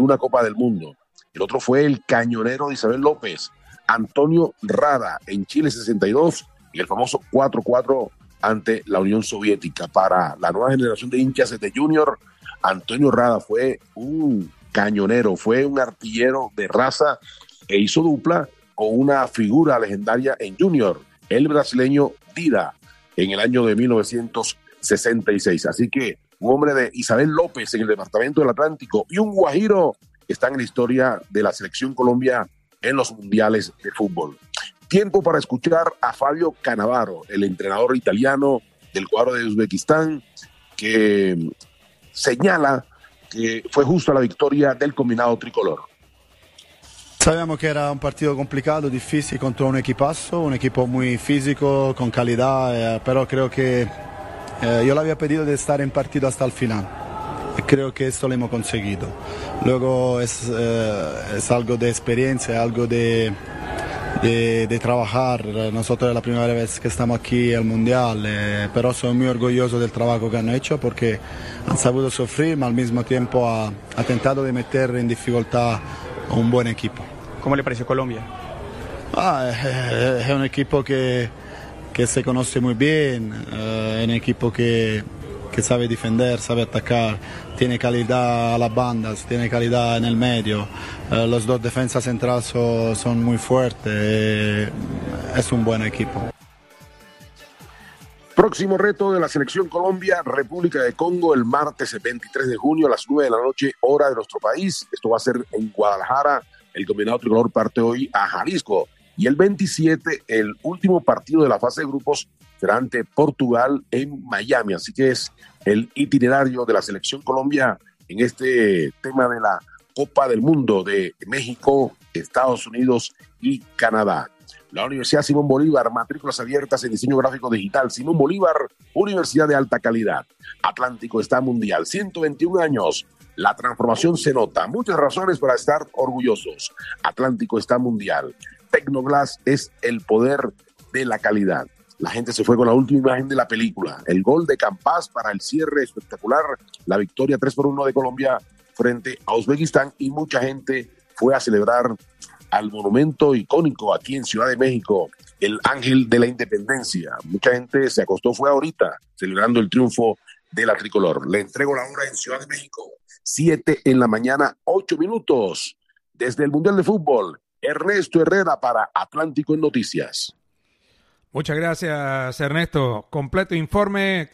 una Copa del Mundo. El otro fue el cañonero de Isabel López, Antonio Rada, en Chile 62, y el famoso 4-4 ante la Unión Soviética. Para la nueva generación de hinchas de Junior, Antonio Rada fue un cañonero, fue un artillero de raza e hizo dupla con una figura legendaria en Junior, el brasileño Dida, en el año de 1966. Así que un hombre de Isabel López en el departamento del Atlántico y un guajiro están en la historia de la selección Colombia en los mundiales de fútbol. Tiempo para escuchar a Fabio Cannavaro, el entrenador italiano del cuadro de Uzbekistán, que señala que fue justa la victoria del combinado tricolor. Sabíamos que era un partido complicado, difícil contra un equipazo, un equipo muy físico, con calidad, pero creo que yo le había pedido de estar en partido hasta el final. Creo que esto lo hemos conseguido. Luego es algo de experiencia, algo de trabajar. Nosotros es la primera vez que estamos aquí en el Mundial, pero soy muy orgulloso del trabajo que han hecho porque han sabido sufrir, pero al mismo tiempo ha tentado de meter en dificultad a un buen equipo. ¿Cómo le pareció Colombia? Es un equipo que se conoce muy bien, es un equipo que sabe defender, sabe atacar, tiene calidad a las bandas, tiene calidad en el medio, los dos defensas centrales son muy fuertes, es un buen equipo. Próximo reto de la selección Colombia, República de Congo, el martes 23 de junio a las 9 de la noche, hora de nuestro país. Esto va a ser en Guadalajara. El combinado tricolor parte hoy a Jalisco. Y el 27, el último partido de la fase de grupos, será ante Portugal en Miami. Así que es el itinerario de la selección Colombia en este tema de la Copa del Mundo de México, Estados Unidos y Canadá. La Universidad Simón Bolívar, matrículas abiertas en diseño gráfico digital. Simón Bolívar, universidad de alta calidad. Atlántico está mundial, 121 años. La transformación se nota. Muchas razones para estar orgullosos. Atlántico está mundial. Tecnoglass es el poder de la calidad. La gente se fue con la última imagen de la película. El gol de Campas para el cierre espectacular. La victoria 3-1 de Colombia frente a Uzbekistán. Y mucha gente fue a celebrar al monumento icónico aquí en Ciudad de México, el Ángel de la Independencia. Mucha gente se acostó, fue ahorita, celebrando el triunfo de la tricolor. Le entrego la hora en Ciudad de México, 7 de la mañana, 8 minutos. Desde el Mundial de Fútbol, Ernesto Herrera para Atlántico en Noticias. Muchas gracias, Ernesto. Completo informe,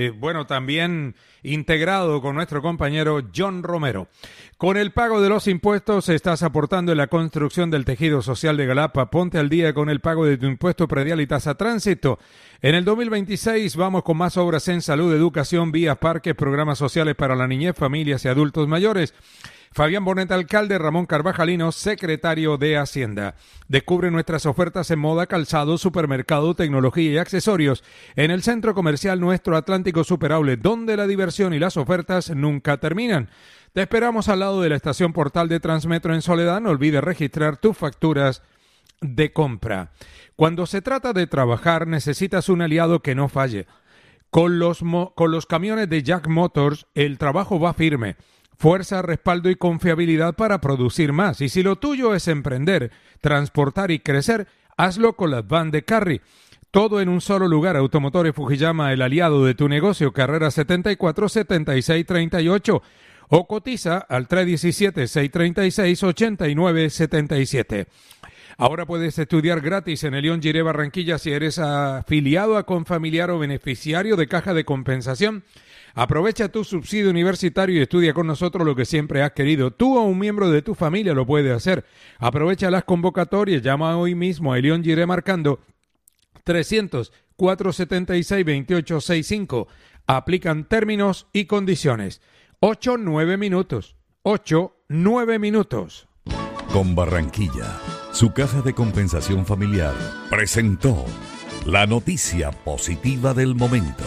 también integrado con nuestro compañero John Romero. Con el pago de los impuestos estás aportando en la construcción del tejido social de Galapa. Ponte al día con el pago de tu impuesto predial y tasa tránsito. En el 2026 vamos con más obras en salud, educación, vías, parques, programas sociales para la niñez, familias y adultos mayores. Fabián Bonet, alcalde, Ramón Carvajalino, secretario de Hacienda. Descubre nuestras ofertas en moda, calzado, supermercado, tecnología y accesorios en el centro comercial Nuestro Atlántico Super Outlet, donde la diversión y las ofertas nunca terminan. Te esperamos al lado de la estación Portal de Transmetro en Soledad. No olvides registrar tus facturas de compra. Cuando se trata de trabajar, necesitas un aliado que no falle. Con los camiones de Jack Motors, el trabajo va firme. Fuerza, respaldo y confiabilidad para producir más. Y si lo tuyo es emprender, transportar y crecer, hazlo con las Van de Carry. Todo en un solo lugar. Automotores Fujiyama, el aliado de tu negocio. Carrera 74-76-38. O cotiza al 317-636-8977. Ahora puedes estudiar gratis en Elión Giré Barranquilla si eres afiliado a Confamiliar o beneficiario de Caja de Compensación. Aprovecha tu subsidio universitario y estudia con nosotros lo que siempre has querido. Tú o un miembro de tu familia lo puede hacer. Aprovecha las convocatorias. Llama hoy mismo a Elión Giré marcando 300-476-2865. Aplican términos y condiciones. 8-9 minutos. 8-9 minutos. Con Barranquilla, su Caja de Compensación Familiar presentó la noticia positiva del momento.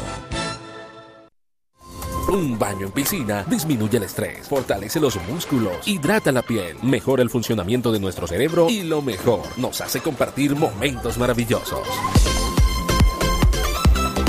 Un baño en piscina disminuye el estrés, fortalece los músculos, hidrata la piel, mejora el funcionamiento de nuestro cerebro y lo mejor, nos hace compartir momentos maravillosos.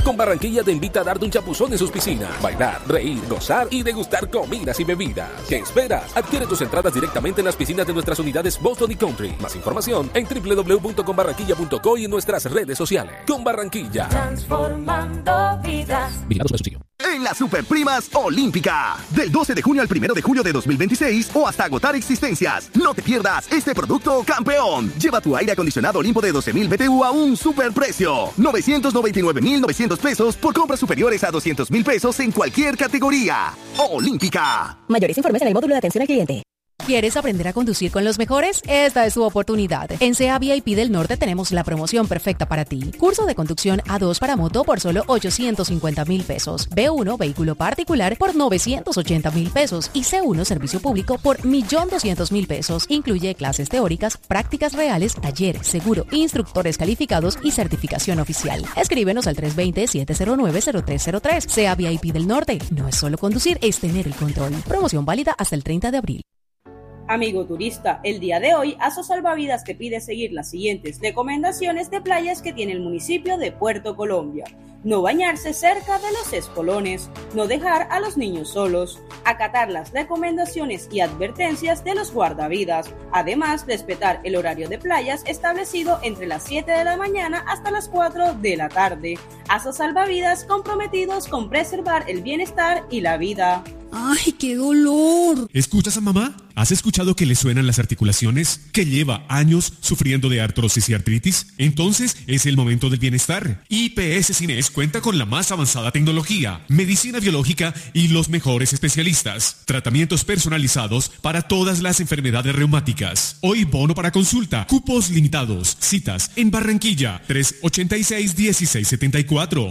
Con Barranquilla te invita a darte un chapuzón en sus piscinas, bailar, reír, gozar y degustar comidas y bebidas. ¿Qué esperas? Adquiere tus entradas directamente en las piscinas de nuestras unidades Boston y Country. Más información en www.conbarranquilla.co y en nuestras redes sociales. Con Barranquilla. Transformando vidas. Vigilado Supersusivo. En las Superprimas Olímpica, del 12 de junio al 1 de julio de 2026 o hasta agotar existencias. No te pierdas este producto campeón. Lleva tu aire acondicionado Olimpo de 12.000 BTU a un superprecio. 999.900 pesos por compras superiores a 200.000 pesos en cualquier categoría. Olímpica. Mayores informes en el módulo de atención al cliente. ¿Quieres aprender a conducir con los mejores? Esta es tu oportunidad. En CA VIP del Norte tenemos la promoción perfecta para ti. Curso de conducción A2 para moto por solo 850.000 pesos. B1 vehículo particular por 980.000 pesos. Y C1 servicio público por 1.200.000 pesos. Incluye clases teóricas, prácticas reales, taller, seguro, instructores calificados y certificación oficial. Escríbenos al 320-709-0303. CA VIP del Norte. No es solo conducir, es tener el control. Promoción válida hasta el 30 de abril. Amigo turista, el día de hoy ASO Salvavidas te pide seguir las siguientes recomendaciones de playas que tiene el municipio de Puerto Colombia. No bañarse cerca de los espolones, no dejar a los niños solos, acatar las recomendaciones y advertencias de los guardavidas, además respetar el horario de playas establecido entre las 7 de la mañana hasta las 4 de la tarde. ASO Salvavidas comprometidos con preservar el bienestar y la vida. ¡Ay, qué dolor! ¿Escuchas a mamá? ¿Has escuchado que le suenan las articulaciones? ¿Que lleva años sufriendo de artrosis y artritis? Entonces es el momento del bienestar. IPS Cines cuenta con la más avanzada tecnología, medicina biológica y los mejores especialistas. Tratamientos personalizados para todas las enfermedades reumáticas. Hoy bono para consulta. Cupos limitados. Citas en Barranquilla. 386-1674.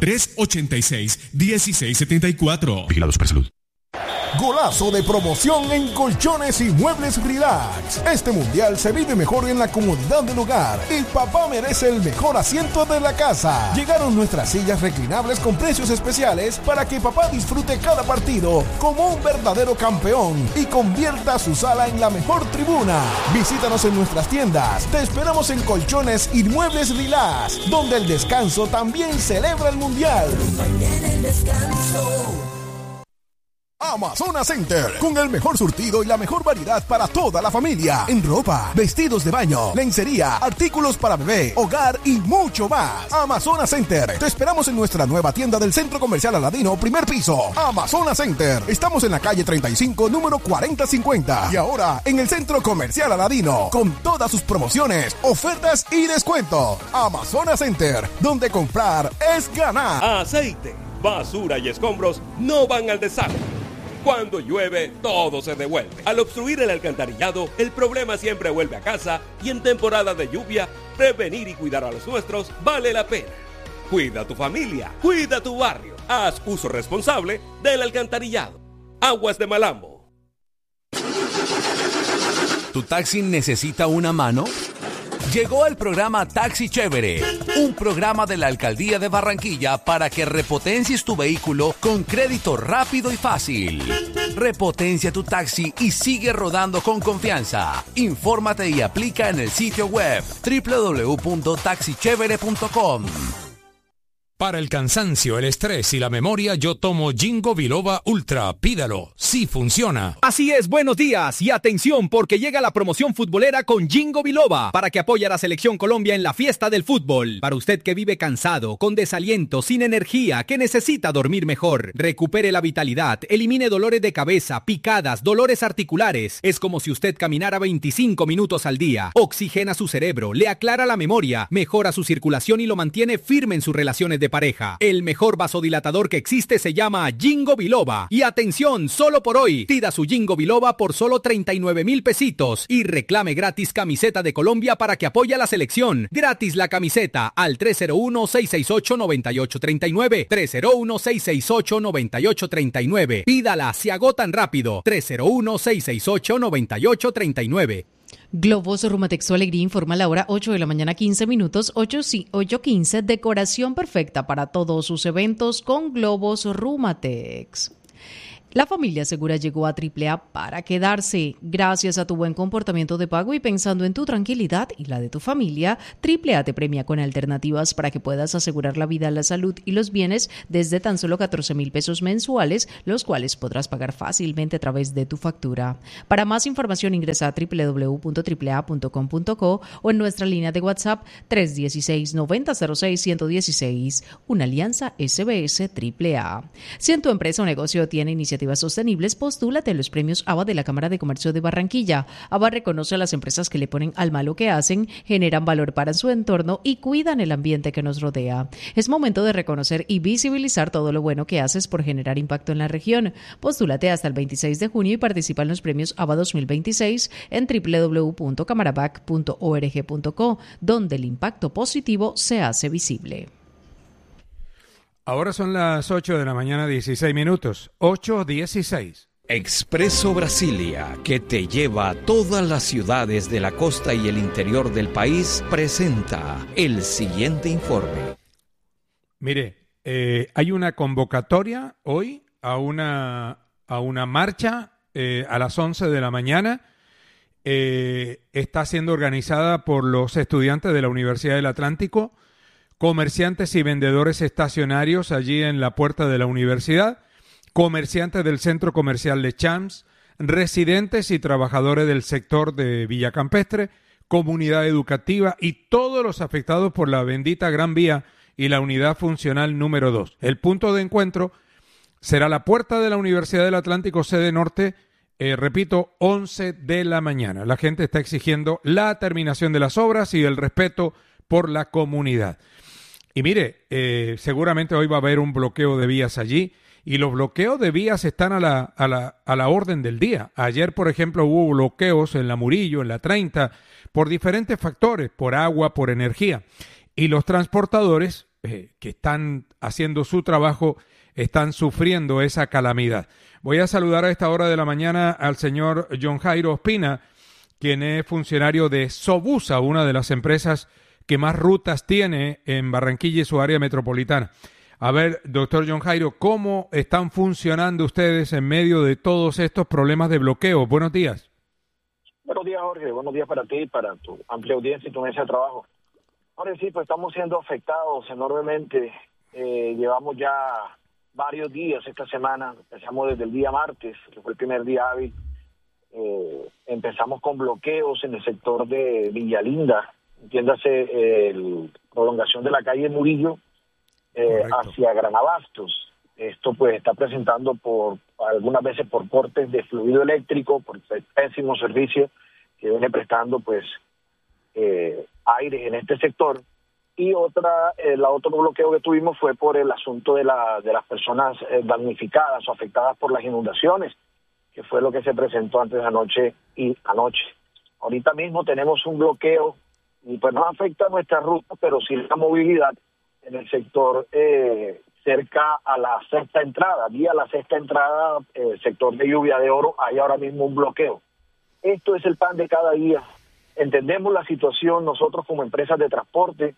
386-1674. Vigilados para salud. Golazo de promoción en Colchones y Muebles Relax. Este mundial se vive mejor en la comodidad del hogar. Y papá merece el mejor asiento de la casa. Llegaron nuestras sillas reclinables con precios especiales para que papá disfrute cada partido como un verdadero campeón y convierta su sala en la mejor tribuna. Visítanos en nuestras tiendas. Te esperamos en Colchones y Muebles Relax, donde el descanso también celebra el mundial. Mañana el descanso. Amazonas Center, con el mejor surtido y la mejor variedad para toda la familia, en ropa, vestidos de baño, lencería, artículos para bebé, hogar y mucho más. Amazonas Center, te esperamos en nuestra nueva tienda del Centro Comercial Aladino, primer piso. Amazonas Center, estamos en la calle 35, número 4050, y ahora en el Centro Comercial Aladino, con todas sus promociones, ofertas y descuentos. Amazonas Center, donde comprar es ganar. Aceite, basura y escombros no van al desagüe. Cuando llueve, todo se devuelve. Al obstruir el alcantarillado, el problema siempre vuelve a casa y en temporada de lluvia, prevenir y cuidar a los nuestros vale la pena. Cuida a tu familia, cuida a tu barrio. Haz uso responsable del alcantarillado. Aguas de Malambo. ¿Tu taxi necesita una mano? Llegó el programa Taxi Chévere, un programa de la Alcaldía de Barranquilla para que repotencies tu vehículo con crédito rápido y fácil. Repotencia tu taxi y sigue rodando con confianza. Infórmate y aplica en el sitio web www.taxichevere.com. Para el cansancio, el estrés y la memoria, yo tomo Ginkgo Biloba Ultra. Pídalo, sí funciona. Así es, buenos días y atención porque llega la promoción futbolera con Ginkgo Biloba para que apoye a la Selección Colombia en la fiesta del fútbol. Para usted que vive cansado, con desaliento, sin energía, que necesita dormir mejor, recupere la vitalidad, elimine dolores de cabeza, picadas, dolores articulares. Es como si usted caminara 25 minutos al día. Oxigena su cerebro, le aclara la memoria, mejora su circulación y lo mantiene firme en sus relaciones de pareja. El mejor vasodilatador que existe se llama Ginkgo Biloba. Y atención, solo por hoy, pida su Ginkgo Biloba por solo 39,000 pesitos y reclame gratis camiseta de Colombia para que apoye a la selección. Gratis la camiseta al 301-668-9839. 301-668-9839. Pídala, se agotan rápido. 301-668-9839. Globos Rumatex Su Alegría informa a la hora 8 de la mañana 15 minutos, 8:15, decoración perfecta para todos sus eventos con Globos Rumatex. La familia segura llegó a AAA para quedarse. Gracias a tu buen comportamiento de pago y pensando en tu tranquilidad y la de tu familia, AAA te premia con alternativas para que puedas asegurar la vida, la salud y los bienes desde tan solo 14,000 pesos mensuales, los cuales podrás pagar fácilmente a través de tu factura. Para más información ingresa a www.aaa.com.co o en nuestra línea de WhatsApp 316-9006-116. Una alianza SBS AAA. Si en tu empresa o negocio tiene iniciativas sostenibles, postúlate a los premios ABA de la Cámara de Comercio de Barranquilla. ABA reconoce a las empresas que le ponen alma a lo que hacen, generan valor para su entorno y cuidan el ambiente que nos rodea. Es momento de reconocer y visibilizar todo lo bueno que haces por generar impacto en la región. Postúlate hasta el 26 de junio y participa en los premios ABA 2026 en www.camarabac.org.co, donde el impacto positivo se hace visible. Ahora son las 8 de la mañana, 16 minutos. 8:16. Expreso Brasilia, que te lleva a todas las ciudades de la costa y el interior del país, presenta el siguiente informe. Mire, hay una convocatoria hoy a una marcha a las 11 de la mañana. Está siendo organizada por los estudiantes de la Universidad del Atlántico, comerciantes y vendedores estacionarios allí en la puerta de la universidad, comerciantes del centro comercial de Champs, residentes y trabajadores del sector de Villa Campestre, comunidad educativa y todos los afectados por la bendita Gran Vía y la unidad funcional número 2. El punto de encuentro será la puerta de la Universidad del Atlántico, sede norte, repito, 11 de la mañana. La gente está exigiendo la terminación de las obras y el respeto por la comunidad. Y mire, seguramente hoy va a haber un bloqueo de vías allí, y los bloqueos de vías están a la orden del día. Ayer, por ejemplo, hubo bloqueos en la Murillo, en la 30, por diferentes factores, por agua, por energía. Y los transportadores que están haciendo su trabajo están sufriendo esa calamidad. Voy a saludar a esta hora de la mañana al señor John Jairo Ospina, quien es funcionario de Sobusa, una de las empresas que más rutas tiene en Barranquilla y su área metropolitana. A ver, doctor John Jairo, ¿cómo están funcionando ustedes en medio de todos estos problemas de bloqueo? Buenos días. Buenos días, Jorge. Buenos días para ti, para tu amplia audiencia y tu mesa de trabajo. Ahora sí, pues estamos siendo afectados enormemente. Llevamos ya varios días esta semana. Empezamos desde el día martes, que fue el primer día hábil. Empezamos con bloqueos en el sector de Villalinda, entiéndase, prolongación de la calle Murillo hacia Granabastos. Esto pues está presentando algunas veces por cortes de fluido eléctrico, por pésimo servicio que viene prestando pues aire en este sector. Y el otro bloqueo que tuvimos fue por el asunto de las personas damnificadas o afectadas por las inundaciones, que fue lo que se presentó antes de anoche y anoche. Ahorita mismo tenemos un bloqueo y pues no afecta nuestra ruta, pero sí la movilidad en el sector cerca a la sexta entrada. Vía la sexta entrada, sector de Lluvia de Oro, hay ahora mismo un bloqueo. Esto es el pan de cada día. Entendemos la situación nosotros como empresas de transporte,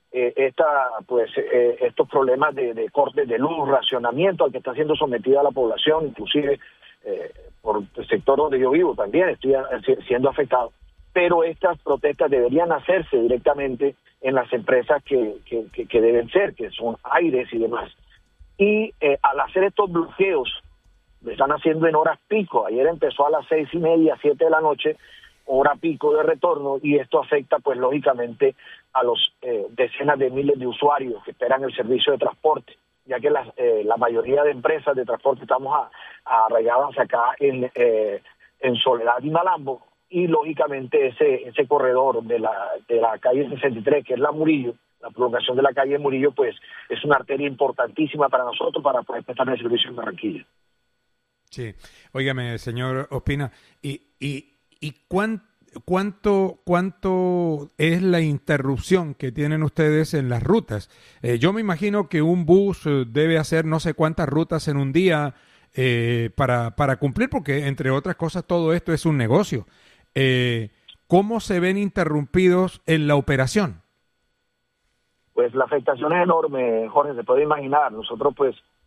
estos problemas de cortes de luz, racionamiento al que está siendo sometida la población, inclusive por el sector donde yo vivo también estoy siendo afectado. Pero estas protestas deberían hacerse directamente en las empresas que deben ser, que son Aires y demás. Y al hacer estos bloqueos, lo están haciendo en horas pico. Ayer empezó a las 6:30, 7 de la noche, hora pico de retorno, y esto afecta pues lógicamente a los decenas de miles de usuarios que esperan el servicio de transporte, ya que la mayoría de empresas de transporte estamos arraigadas acá en Soledad y Malambo, y lógicamente ese corredor de la calle 63, que es la Murillo, la prolongación de la calle Murillo, pues es una arteria importantísima para nosotros para poder prestar el servicio en Barranquilla. Sí, óigame, señor Ospina, ¿y cuánto es la interrupción que tienen ustedes en las rutas? Yo me imagino que un bus debe hacer no sé cuántas rutas en un día para cumplir, porque entre otras cosas todo esto es un negocio. ¿Cómo se ven interrumpidos en la operación? Pues la afectación es enorme, Jorge, se puede imaginar. Nosotros pues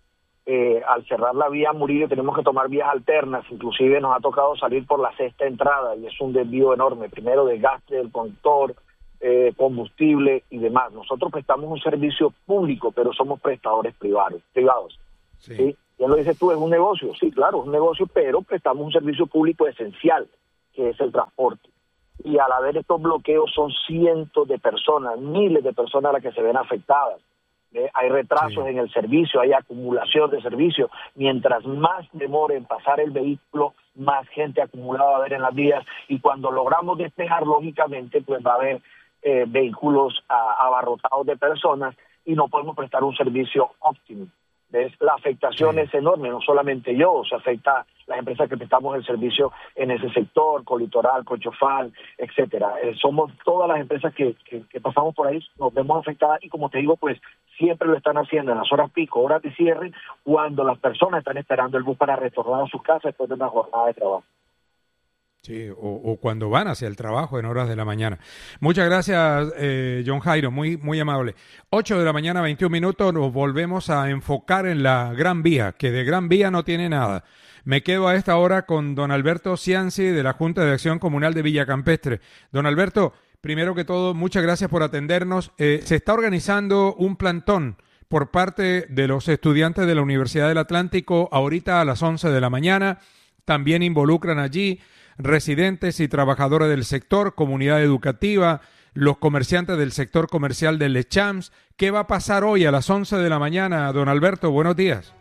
al cerrar la vía Murillo tenemos que tomar vías alternas, inclusive nos ha tocado salir por la sexta entrada y es un desvío enorme, primero desgaste del conductor, combustible y demás. Nosotros prestamos un servicio público, pero somos prestadores privados. ¿Sí? Ya lo dices tú, es un negocio, sí, claro, es un negocio, pero prestamos un servicio público esencial, que es el transporte. Y al haber estos bloqueos son cientos de personas, miles de personas las que se ven afectadas. Hay retrasos en el servicio, hay acumulación de servicios. Mientras más demore en pasar el vehículo, más gente acumulada va a haber en las vías. Y cuando logramos despejar, lógicamente, pues va a haber vehículos abarrotados de personas y no podemos prestar un servicio óptimo. ¿Ves? La afectación es enorme, no solamente yo, se afecta a las empresas que prestamos el servicio en ese sector, Colitoral, Cochofal, etcétera. Somos todas las empresas que pasamos por ahí, nos vemos afectadas y como te digo, pues siempre lo están haciendo en las horas pico, horas de cierre, cuando las personas están esperando el bus para retornar a sus casas después de una jornada de trabajo. Sí, o cuando van hacia el trabajo en horas de la mañana. Muchas gracias, John Jairo, muy amable. 8 de la mañana, 21 minutos, nos volvemos a enfocar en la Gran Vía, que de Gran Vía no tiene nada. Me quedo a esta hora con don Alberto Cianci de la Junta de Acción Comunal de Villa Campestre. Don Alberto, primero que todo, muchas gracias por atendernos. Se está organizando un plantón por parte de los estudiantes de la Universidad del Atlántico ahorita a las 11 de la mañana. También involucran allí residentes y trabajadores del sector, comunidad educativa, los comerciantes del sector comercial del Lechams. ¿Qué va a pasar hoy a las 11 de la mañana, don Alberto? Buenos días.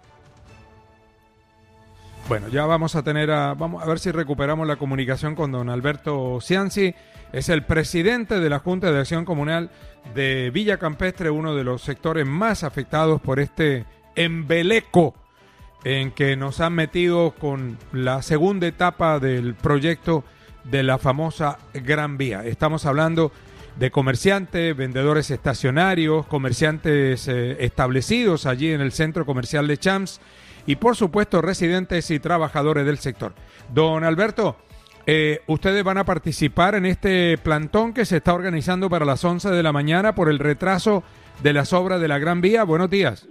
Bueno, ya vamos a ver si recuperamos la comunicación con don Alberto Cianci. Es el presidente de la Junta de Acción Comunal de Villa Campestre, uno de los sectores más afectados por este embeleco en que nos han metido con la segunda etapa del proyecto de la famosa Gran Vía. Estamos hablando de comerciantes, vendedores estacionarios, comerciantes establecidos allí en el centro comercial de Champs y por supuesto residentes y trabajadores del sector. Don Alberto, ustedes van a participar en este plantón que se está organizando para las 11 de la mañana por el retraso de las obras de la Gran Vía. Buenos días.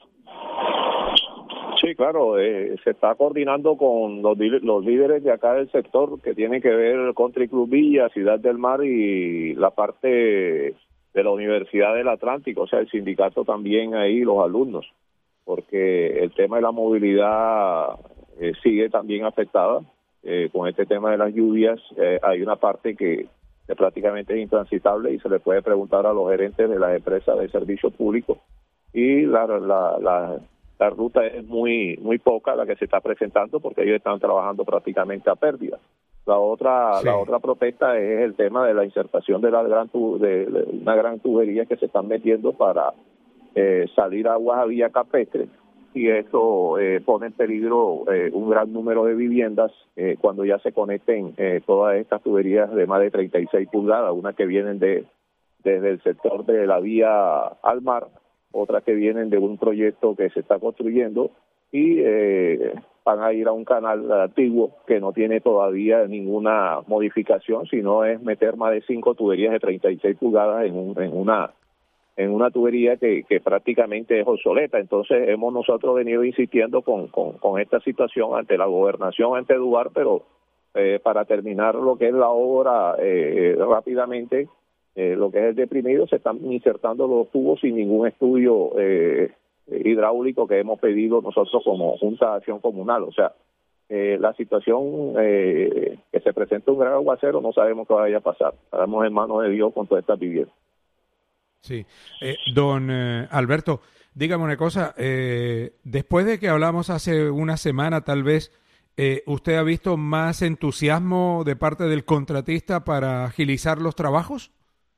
Sí, claro, se está coordinando con los líderes de acá del sector que tienen que ver Country Club Villa, Ciudad del Mar y la parte de la Universidad del Atlántico, o sea, el sindicato también ahí, los alumnos, porque el tema de la movilidad sigue también afectada. Con este tema de las lluvias hay una parte que prácticamente es intransitable y se le puede preguntar a los gerentes de las empresas de servicios públicos y la ruta es muy poca la que se está presentando porque ellos están trabajando prácticamente a pérdida. La otra protesta es el tema de la insertación de una gran tubería que se están metiendo para salir aguas a Villa Campestre y eso pone en peligro un gran número de viviendas cuando ya se conecten todas estas tuberías de más de 36 pulgadas, unas que vienen desde el sector de la vía al mar, otras que vienen de un proyecto que se está construyendo y van a ir a un canal antiguo que no tiene todavía ninguna modificación, sino es meter más de 5 tuberías de 36 pulgadas en una tubería que prácticamente es obsoleta. Entonces hemos nosotros venido insistiendo con esta situación ante la gobernación, ante Duarte, pero para terminar lo que es la obra rápidamente, lo que es el deprimido, se están insertando los tubos sin ningún estudio hidráulico que hemos pedido nosotros como Junta de Acción Comunal. O sea, la situación que se presenta un gran aguacero, no sabemos qué vaya a pasar. Estamos en manos de Dios con todas estas viviendas. Sí. Don Alberto, dígame una cosa. Después de que hablamos hace una semana, tal vez, ¿usted ha visto más entusiasmo de parte del contratista para agilizar los trabajos?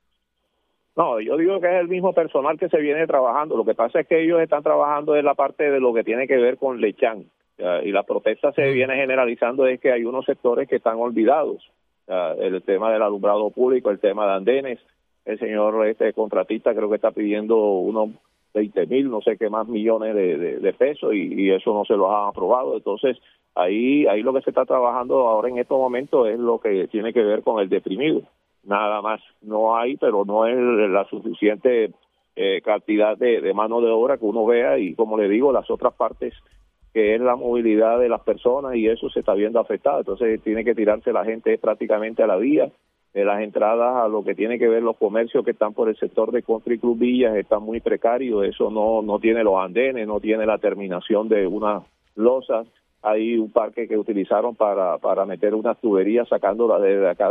No, yo digo que es el mismo personal que se viene trabajando. Lo que pasa es que ellos están trabajando en la parte de lo que tiene que ver con Lechán. Y la protesta se viene generalizando es que hay unos sectores que están olvidados. El tema del alumbrado público, el tema de andenes. El señor contratista creo que está pidiendo unos 20,000, no sé qué más millones de pesos y eso no se lo han aprobado. Entonces, ahí lo que se está trabajando ahora en estos momentos es lo que tiene que ver con el deprimido. Nada más, no hay, pero no es la suficiente cantidad de mano de obra que uno vea, y como le digo, las otras partes que es la movilidad de las personas, y eso se está viendo afectado. Entonces tiene que tirarse la gente prácticamente a la vía. Las entradas a lo que tiene que ver los comercios que están por el sector de Country Club Villas están muy precarios. Eso no tiene los andenes, no tiene la terminación de unas losas. Hay un parque que utilizaron para meter unas tuberías sacándola de acá